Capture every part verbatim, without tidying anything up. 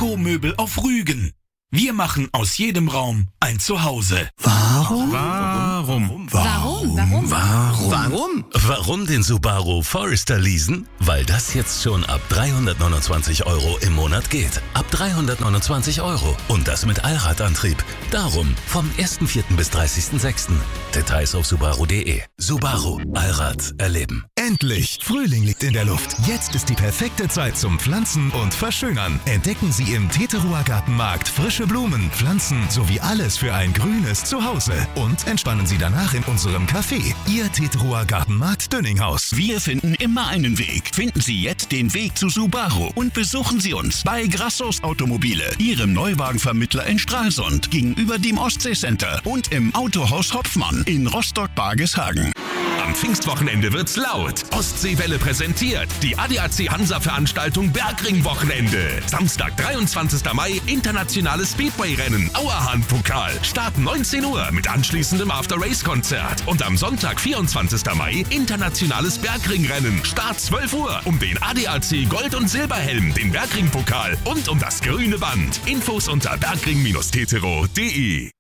Ökomöbel auf Rügen. Wir machen aus jedem Raum ein Zuhause. Warum? Warum? Warum? Warum? Warum? Warum? Warum den Subaru Forester leasen? Weil das jetzt schon ab dreihundertneunundzwanzig Euro im Monat geht. Ab dreihundertneunundzwanzig Euro. Und das mit Allradantrieb. Darum vom ersten vierten bis dreißigsten sechsten Details auf subaru punkt de. Subaru. Allrad erleben. Endlich! Frühling liegt in der Luft. Jetzt ist die perfekte Zeit zum Pflanzen und Verschönern. Entdecken Sie im Teterower Gartenmarkt frische Blumen, Pflanzen sowie alles für ein grünes Zuhause. Und entspannen Sie danach in unserem Café. Ihr Teterower Gartenmarkt Dönninghaus. Wir finden immer einen Weg. Finden Sie jetzt den Weg zu Subaru und besuchen Sie uns bei Grassos Automobile, Ihrem Neuwagenvermittler in Stralsund, gegenüber dem Ostseecenter und im Autohaus Hopfmann in Rostock-Bargeshagen. Am Pfingstwochenende wird's laut. Ostseewelle präsentiert die A D A C Hansa-Veranstaltung Bergring-Wochenende. Samstag, dreiundzwanzigsten Mai, internationales Speedway-Rennen, Auerhahn-Pokal. Start neunzehn Uhr mit anschließendem After-Race-Konzert. Und am Sonntag, vierundzwanzigsten Mai, internationales Bergring-Rennen. Start zwölf Uhr um den A D A C Gold- und Silberhelm, den Bergring-Pokal und um das grüne Band. Infos unter bergring Bindestrich tetero punkt de.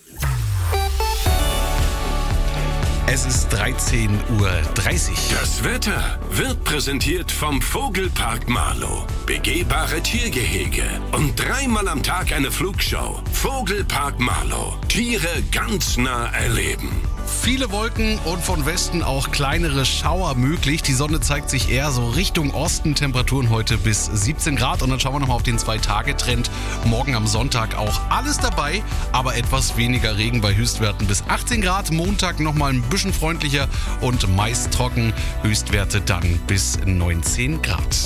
Es ist dreizehn Uhr dreißig. Das Wetter wird präsentiert vom Vogelpark Marlow. Begehbare Tiergehege und dreimal am Tag eine Flugshow. Vogelpark Marlow. Tiere ganz nah erleben. Viele Wolken und von Westen auch kleinere Schauer möglich. Die Sonne zeigt sich eher so Richtung Osten. Temperaturen heute bis siebzehn Grad. Und dann schauen wir nochmal auf den zwei-Tage-Trend. Morgen am Sonntag auch alles dabei, aber etwas weniger Regen bei Höchstwerten bis achtzehn Grad. Montag nochmal ein bisschen freundlicher und meist trocken. Höchstwerte dann bis neunzehn Grad.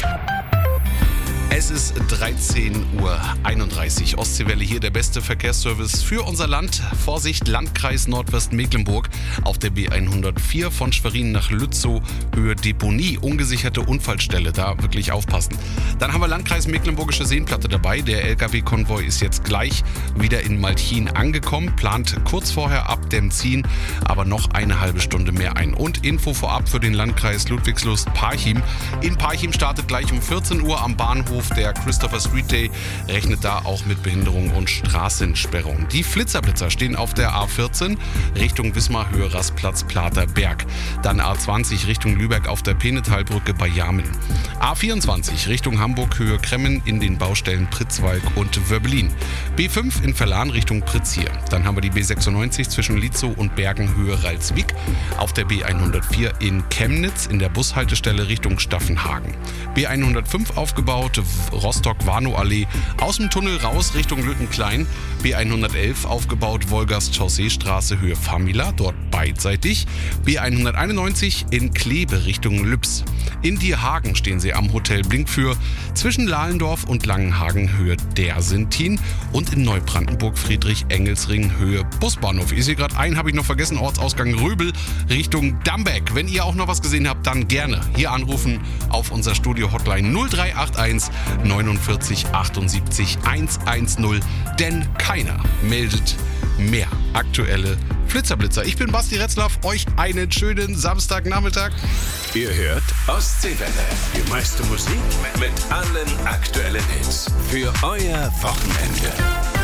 Es ist dreizehn Uhr einunddreißig. Ostseewelle hier, der beste Verkehrsservice für unser Land. Vorsicht, Landkreis Nordwestmecklenburg auf der B hundertvier von Schwerin nach Lützow, Höhe Deponie, ungesicherte Unfallstelle, da wirklich aufpassen. Dann haben wir Landkreis Mecklenburgische Seenplatte dabei. Der L K W-Konvoi ist jetzt gleich wieder in Malchin angekommen, plant kurz vorher Abdämmziehen, aber noch eine halbe Stunde mehr ein. Und Info vorab für den Landkreis Ludwigslust-Parchim. In Parchim startet gleich um vierzehn Uhr am Bahnhof der Christopher Street Day, rechnet da auch mit Behinderung und Straßensperrung. Die Flitzerblitzer stehen auf der A vierzehn Richtung Wismar, Höhe Rastplatz, Platerberg. Dann A zwanzig Richtung Lübeck auf der Penetalbrücke bei Jamin. A vierundzwanzig Richtung Hamburg, Höhe Kremmen in den Baustellen Pritzwalk und Wörbelin. B fünf in Verlan Richtung Pritzhier. Dann haben wir die B sechsundneunzig zwischen Lietzow und Bergen, Höhe Ralswick. Auf der B hundertvier in Chemnitz in der Bushaltestelle Richtung Staffenhagen. B hundertfünf aufgebaut, Rostock-Warnow-Allee, aus dem Tunnel raus Richtung Lüttenklein. B hundertelf aufgebaut, Wolgast-Chaussee-Straße, Höhe Famila, dort beidseitig. B hunderteinundneunzig in Kleve Richtung Lübs. In Dierhagen stehen sie am Hotel Blinkfür, zwischen Lahlendorf und Langenhagen, Höhe Dersentin. Und in Neubrandenburg Friedrich-Engelsring, Höhe Busbahnhof. Ich sehe gerade einen, habe ich noch vergessen, Ortsausgang Röbel Richtung Dambeck. Wenn ihr auch noch was gesehen habt, dann gerne hier anrufen auf unser Studio-Hotline null drei acht eins neunundvierzig achtundsiebzig hundertzehn, denn keiner meldet mehr aktuelle Flitzerblitzer. Ich bin Basti Retzlaff, euch einen schönen Samstagnachmittag. Ihr hört Ostseewelle. Die meiste Musik mit allen aktuellen Hits. Für euer Wochenende.